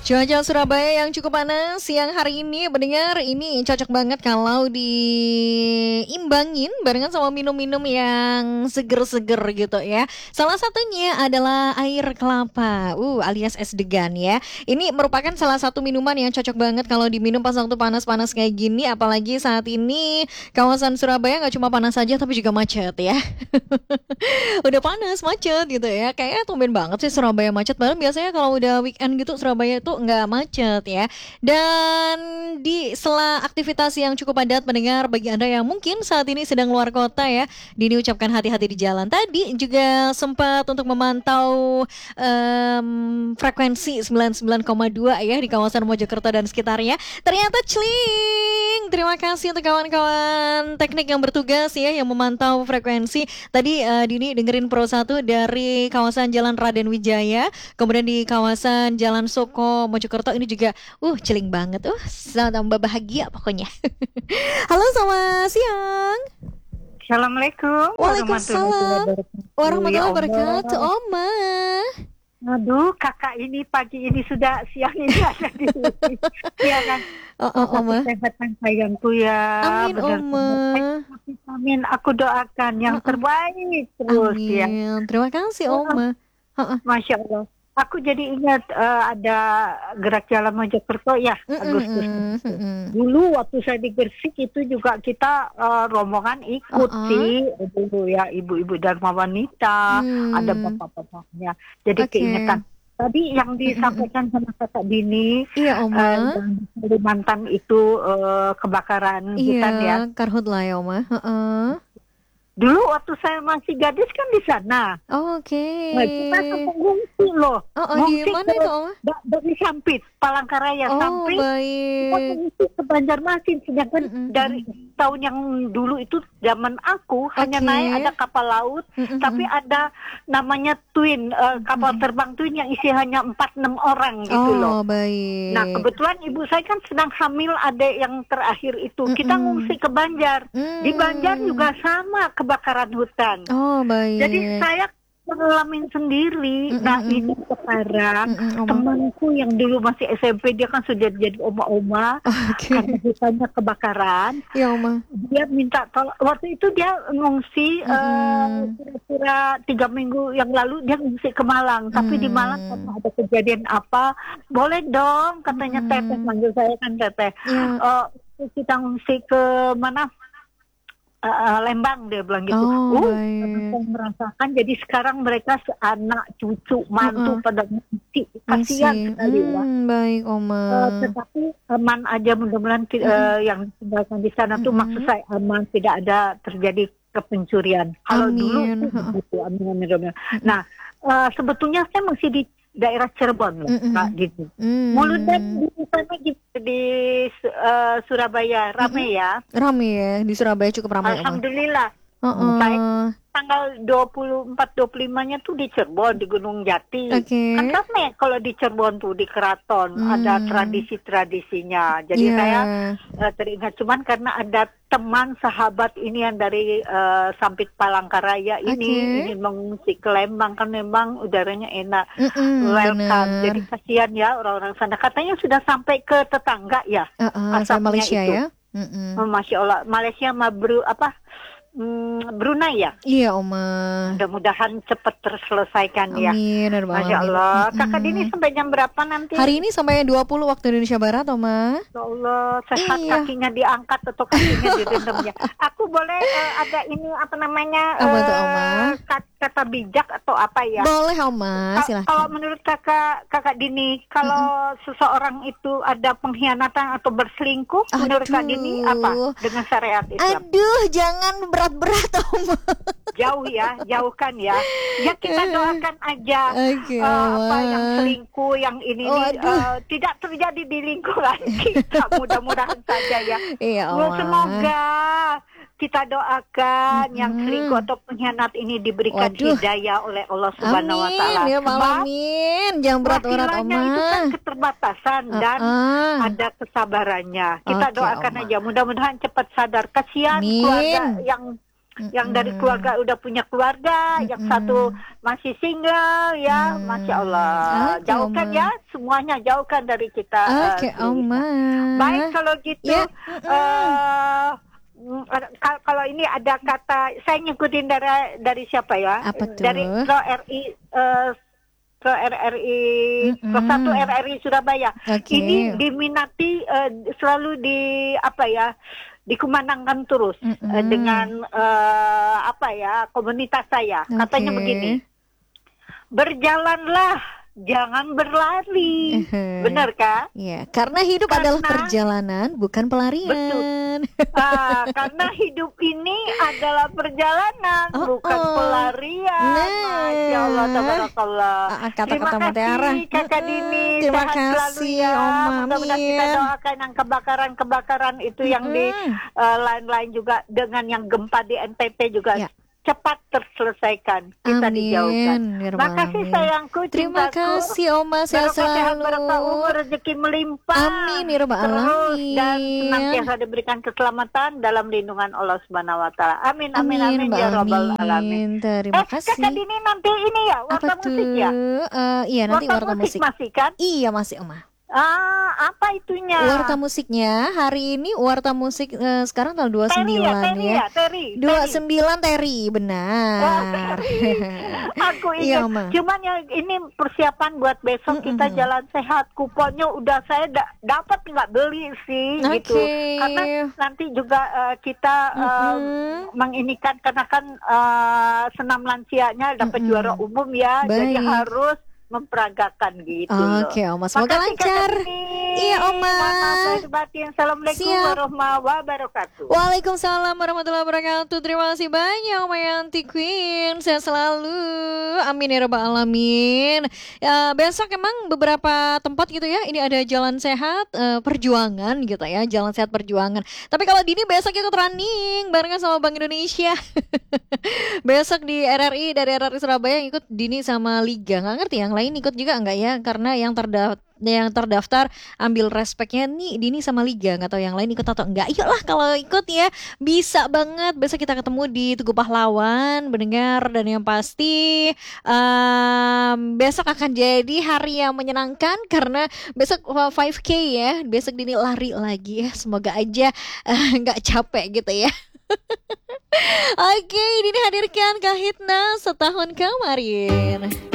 Cuaca Surabaya yang cukup panas siang hari ini, mendengar ini cocok banget kalau diimbangin barengan sama minum-minum yang seger-seger gitu ya. Salah satunya adalah air kelapa, alias es degan ya. Ini merupakan salah satu minuman yang cocok banget kalau diminum pas waktu panas-panas kayak gini, apalagi saat ini kawasan Surabaya nggak cuma panas saja tapi juga macet ya. Udah panas, macet gitu ya. Kayaknya tumben banget sih Surabaya macet. Padahal biasanya kalau udah weekend gitu Surabaya itu nggak macet ya. Dan di sela aktivitas yang cukup padat mendengar bagi Anda yang mungkin saat ini sedang luar kota ya, Dini ucapkan hati-hati di jalan. Tadi juga sempat untuk memantau frekuensi 99,2 ya di kawasan Mojokerto dan sekitarnya. Ternyata cling. Terima kasih untuk kawan-kawan teknik yang bertugas ya yang memantau frekuensi. Tadi Dini dengerin Pro 1 dari kawasan Jalan Raden Wijaya, kemudian di kawasan Jalan Soko Mojokerto ini juga celing banget. Tambah bahagia pokoknya. Halo, selamat siang. Assalamualaikum. Waalaikumsalam warahmatullahi wabarakatuh. Oma. Aduh, kakak ini pagi ini sudah siang ini ada di sini. Iya kan? Oma. Kesehatan sayangku ya. Amin, Oma. Amin. Aku doakan yang terbaik terus. Amin. Ya. Terima kasih, Oma. Masya Allah. Aku jadi ingat ada gerak jalan Mojokerto ya, Agustus. Dulu waktu saya di Gresik itu juga kita rombongan ikut sih dulu ya, ibu-ibu Dharma Wanita, ada bapak-bapaknya. Jadi keingetan. Tadi yang disampaikan sama kakak Dini, iya, Oma. Kalimantan itu kebakaran hutan ya. Iya, karhutla ya, Oma. Dulu waktu saya masih gadis kan di sana. Oke. Nah, kita ngungsi loh. Di mana itu, Oma? Dari Sampit, Palangkaraya, Sampit. Baik. Kita ngungsi ke Banjarmasin. Sedangkan dari tahun yang dulu itu zaman aku hanya naik ada kapal laut, tapi ada namanya twin, kapal terbang twin yang isi hanya 4-6 orang gitu loh. Baik. Nah, kebetulan ibu saya kan sedang hamil adik yang terakhir itu. Kita ngungsi ke Banjar. Di Banjar juga sama kebakaran hutan. Baik. Jadi saya ngalamin sendiri. Nah, ini sekarang temanku yang dulu masih SMP, dia kan sudah jadi oma-oma karena hutannya kebakaran. Ya, Oma. Dia minta tolong. Waktu itu dia ngungsi kira-kira 3 minggu yang lalu dia ngungsi ke Malang. Tapi di Malang karena ada kejadian apa, boleh dong katanya Teteh, manggil saya kan Teteh. Kita ngungsi ke mana? Lembang, dia bilang gitu. Saya merasakan. Jadi sekarang mereka anak, cucu, mantu pada ngungsi. Kasihan sekali ya. Baik, Oma. Tetapi aman aja, mudah-mudahan yang tinggalkan di sana tuh maksud saya aman, tidak ada terjadi kepencurian. Kalau dulu itu amin. Nah, sebetulnya saya masih di daerah Cirebon loh, Kak Didi. Mulutnya di sana di Surabaya rame ya. Rame ya, di Surabaya cukup ramai. Alhamdulillah. Saya tanggal 24-25-nya tuh di Cirebon, di Gunung Jati. Kan rame kalau di Cirebon tuh, di keraton. Ada tradisi-tradisinya. Jadi saya teringat, cuman karena ada teman sahabat ini yang dari Sampit Palangkaraya ini mengungsi ke Lembang, kan memang udaranya enak. Welcome. Jadi kasihan ya orang-orang sana. Katanya sudah sampai ke tetangga ya. Malaysia itu. Ya. Masya Allah. Malaysia sama Brunei ya? Iya, Oma. Mudah-mudahan cepat terselesaikan ya. Amin. Masya Allah. Kakak Dini sampai jam berapa nanti? Hari ini sampai 20 waktu Indonesia Barat, Oma. Ya Allah, sehat kakinya diangkat atau kakinya direndam ya. Aku boleh ada ini apa namanya? Apa tuh, Oma? Kata bijak atau apa ya? Boleh, Oma. Silahkan. Kalau menurut kakak Dini, kalau seseorang itu ada pengkhianatan atau berselingkuh, menurut Kak Dini apa dengan syariat Islam? Aduh, jangan berat-berat, Oma. Jauh ya, jauhkan ya. Ya kita doakan aja apa yang selingkuh, yang ini tidak terjadi di lingkungan kita. Mudah-mudahan saja ya. Semoga kita doakan yang selingkuh atau pengkhianat ini diberikan hidayah oleh Allah Subhanahu wa taala. Amin. Jangan berat-berat, Oma. Itu kan keterbatasan dan ada kesabarannya. Kita doakan aja, mudah-mudahan cepat sadar. Kasihan keluarga yang dari keluarga udah punya keluarga, yang satu masih single ya, Masya Allah. Jauhkan ya semua semuanya jauhkan dari kita. Oke, Oma. Baik kalau gitu. Kalau ini ada kata, saya ngikutin dari siapa ya? Apa tuh? Dari RRI Satu RRI Surabaya. Okay. Ini diminati selalu dikumandangkan terus dengan komunitas saya. Katanya begini, berjalanlah, jangan berlari. Benar kah? Ya, karena hidup adalah perjalanan, bukan pelarian. Betul. Karena hidup ini adalah perjalanan, bukan pelarian. Masya Allah, tabarakallah. Kata-kata Terima kasih Kakak Dini. Terima kasih Oma. Mudah-mudahan kita doakan yang kebakaran itu yang di lain-lain juga, dengan yang gempa di NTT juga. Ya. Cepat terselesaikan, kita dijauhkan. Makasih sayangku, terima kasih Oma, sehat selalu, berkah umur, rezeki melimpah. Amin ya rabbal alamin. Dan senantiasa diberikan keselamatan dalam lindungan Allah Subhanahu wa taala. Amin amin amin ya rabbal alamin. Terima kasih. Kakak Dini nanti ini ya, warta musik ya? Iya, nanti warta musik. Masih kan? Iya, masih Oma. Apa itunya? Warta musiknya hari ini warta musik sekarang tanggal 29 Terry. 29 Terry, benar. Aku ingat. Iya, cuman ya ini persiapan buat besok kita jalan sehat. Kuponnya udah saya dapat, nggak beli sih gitu. Karena nanti juga kita menginikan, karena kan senam lansianya dapat juara umum ya. Baik. Jadi harus memperagakan gitu. Oke, Oma, semoga lancar. Iya, Oma. Assalamualaikum warahmatullahi wabarakatuh. Waalaikumsalam warahmatullahi wabarakatuh. Terima kasih banyak Oma Yanti Queen. Sehat selalu. Amin ya rabbal alamin. Besok emang beberapa tempat gitu ya. Ini ada Jalan Sehat Perjuangan gitu ya. Jalan Sehat Perjuangan. Tapi kalau Dini besok ikut running barengan sama Bank Indonesia. Besok di RRI, dari RRI Surabaya yang ikut Dini sama Liga. Nggak ngerti yang lain ikut juga enggak ya, karena yang terdaftar ambil respeknya nih Dini sama Liga, nggak tahu yang lain ikut atau enggak. Yuklah kalau ikut ya, bisa banget. Besok kita ketemu di Tugu Pahlawan, mendengar, dan yang pasti besok akan jadi hari yang menyenangkan karena besok 5K ya. Besok Dini lari lagi ya, semoga aja nggak capek gitu ya. Oke, ini hadirkan Kahitna setahun kemarin.